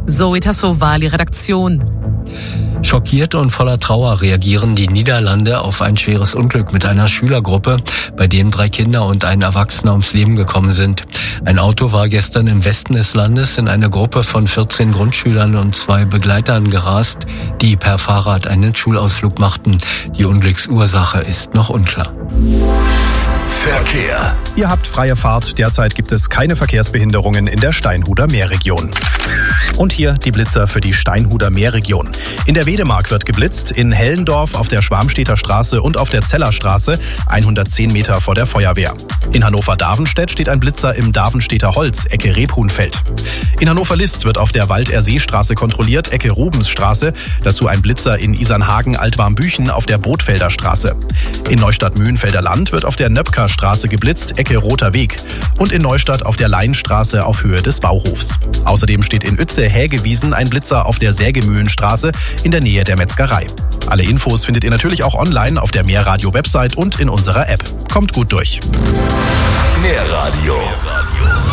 Zoe Tassovali, Redaktion. Schockiert und voller Trauer reagieren die Niederlande auf ein schweres Unglück mit einer Schülergruppe, bei dem 3 Kinder und ein Erwachsener ums Leben gekommen sind. Ein Auto war gestern im Westen des Landes in eine Gruppe von 14 Grundschülern und 2 Begleitern gerast, die per Fahrrad einen Schulausflug machten. Die Unglücksursache ist noch unklar. Verkehr. Ihr habt freie Fahrt. Derzeit gibt es keine Verkehrsbehinderungen in der Steinhuder Meerregion. Und hier die Blitzer für die Steinhuder Meerregion. In der Wedemark wird geblitzt, in Hellendorf auf der Schwarmstedter Straße und auf der Zellerstraße, 110 Meter vor der Feuerwehr. In Hannover-Davenstedt steht ein Blitzer im Davenstedter Holz, Ecke Rebhuhnfeld. In Hannover-List wird auf der Waldersee-Straße kontrolliert, Ecke Rubensstraße. Dazu ein Blitzer in Isernhagen-Altwarmbüchen auf der Bootfelder Straße. In Neustadt-Mühlenfelder Land wird auf der Nöpker-Straße geblitzt, Ecke Roter Weg. Und in Neustadt auf der Leinstraße auf Höhe des Bauhofs. Außerdem steht in Uetze-Hägewiesen ein Blitzer auf der Sägemühlenstraße in der Nähe der Metzgerei. Alle Infos findet ihr natürlich auch online auf der Meerradio-Website und in unserer App. Kommt gut durch. Meerradio.